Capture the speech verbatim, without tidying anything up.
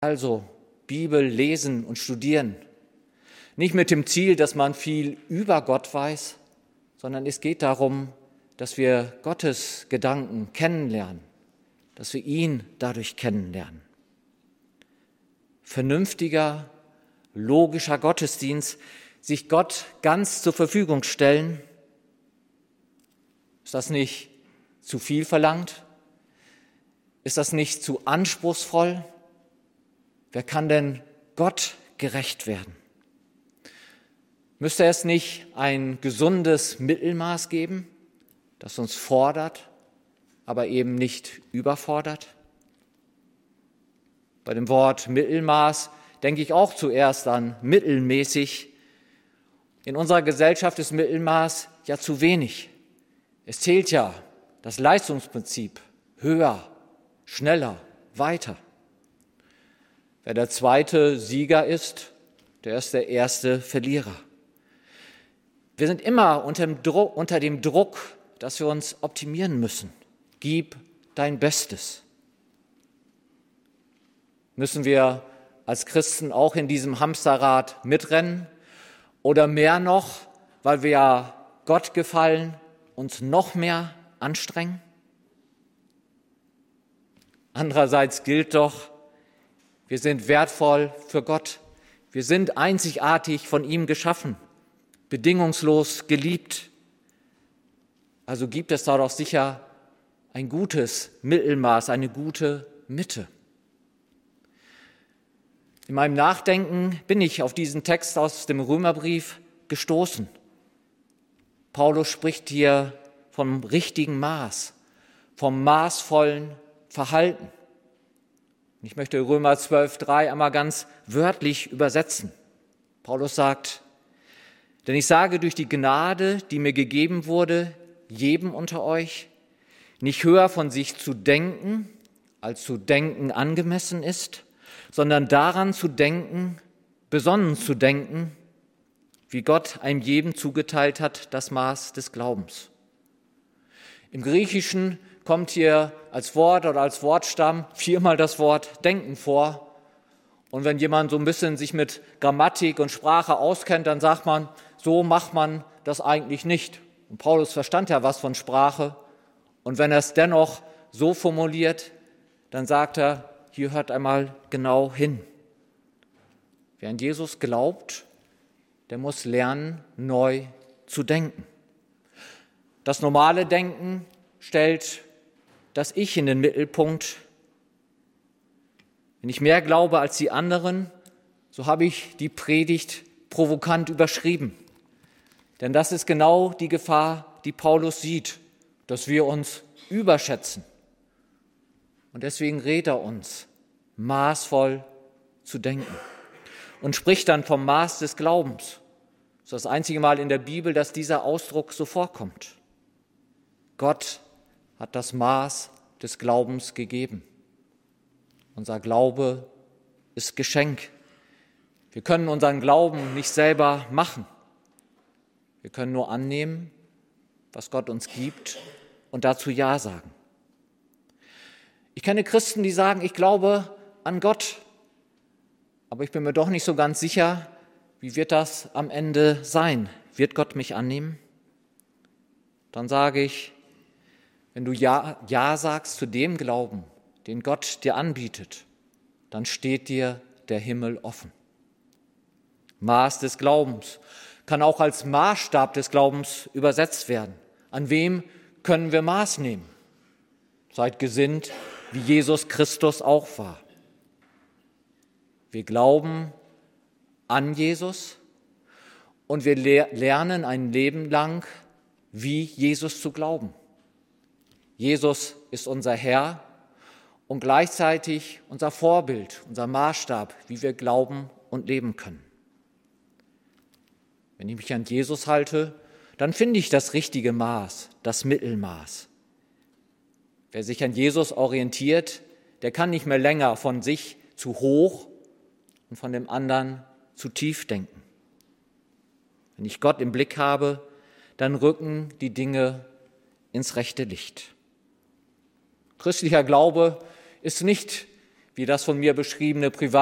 Also Bibel lesen und studieren. Nicht mit dem Ziel, dass man viel über Gott weiß, sondern es geht darum, dass wir Gottes Gedanken kennenlernen, dass wir ihn dadurch kennenlernen. Vernünftiger, logischer Gottesdienst, sich Gott ganz zur Verfügung stellen. Ist das nicht zu viel verlangt? Ist das nicht zu anspruchsvoll? Wer kann denn Gott gerecht werden? Müsste es nicht ein gesundes Mittelmaß geben, das uns fordert, aber eben nicht überfordert? Bei dem Wort Mittelmaß denke ich auch zuerst an mittelmäßig. In unserer Gesellschaft ist Mittelmaß ja zu wenig. Es zählt ja das Leistungsprinzip: höher, schneller, weiter. Wer der zweite Sieger ist, der ist der erste Verlierer. Wir sind immer unter dem Druck, unter dem Druck, dass wir uns optimieren müssen. Gib dein Bestes. Müssen wir als Christen auch in diesem Hamsterrad mitrennen oder mehr noch, weil wir ja Gott gefallen, uns noch mehr anstrengen? Andererseits gilt doch, wir sind wertvoll für Gott. Wir sind einzigartig von ihm geschaffen, bedingungslos geliebt. Also gibt es da doch sicher ein gutes Mittelmaß, eine gute Mitte. In meinem Nachdenken bin ich auf diesen Text aus dem Römerbrief gestoßen. Paulus spricht hier vom richtigen Maß, vom maßvollen Verhalten. Ich möchte Römer zwölf drei einmal ganz wörtlich übersetzen. Paulus sagt: Denn ich sage durch die Gnade, die mir gegeben wurde, jedem unter euch, nicht höher von sich zu denken, als zu denken angemessen ist, sondern daran zu denken, besonnen zu denken, wie Gott einem jedem zugeteilt hat, das Maß des Glaubens. Im Griechischen kommt hier als Wort oder als Wortstamm viermal das Wort denken vor. Und wenn jemand so ein bisschen sich mit Grammatik und Sprache auskennt, dann sagt man, so macht man das eigentlich nicht. Und Paulus verstand ja was von Sprache. Und wenn er es dennoch so formuliert, dann sagt er, hier hört einmal genau hin. Wer an Jesus glaubt, der muss lernen, neu zu denken. Das normale Denken stellt das Ich in den Mittelpunkt. Wenn ich mehr glaube als die anderen, so habe ich die Predigt provokant überschrieben. Denn das ist genau die Gefahr, die Paulus sieht, dass wir uns überschätzen. Und deswegen rät er uns, maßvoll zu denken und spricht dann vom Maß des Glaubens. Das ist das einzige Mal in der Bibel, dass dieser Ausdruck so vorkommt. Gott hat das Maß des Glaubens gegeben. Unser Glaube ist Geschenk. Wir können unseren Glauben nicht selber machen. Wir können nur annehmen, was Gott uns gibt und dazu Ja sagen. Ich kenne Christen, die sagen, ich glaube an Gott, aber ich bin mir doch nicht so ganz sicher, wie wird das am Ende sein? Wird Gott mich annehmen? Dann sage ich, wenn du Ja, Ja sagst zu dem Glauben, den Gott dir anbietet, dann steht dir der Himmel offen. Maß des Glaubens kann auch als Maßstab des Glaubens übersetzt werden. An wem können wir Maß nehmen? Seid gesinnt, wie Jesus Christus auch war. Wir glauben an Jesus und wir lernen ein Leben lang, wie Jesus zu glauben. Jesus ist unser Herr und gleichzeitig unser Vorbild, unser Maßstab, wie wir glauben und leben können. Wenn ich mich an Jesus halte, dann finde ich das richtige Maß, das Mittelmaß. Wer sich an Jesus orientiert, der kann nicht mehr länger von sich zu hoch und von dem anderen zu tief denken. Wenn ich Gott im Blick habe, dann rücken die Dinge ins rechte Licht. Christlicher Glaube ist nicht, wie wie das von mir beschriebene